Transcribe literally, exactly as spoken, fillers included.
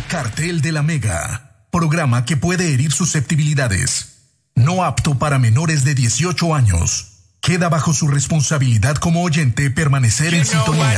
Cartel de la Mega, programa que puede herir susceptibilidades. No apto para menores de dieciocho años. Queda bajo su responsabilidad como oyente permanecer en sintonía.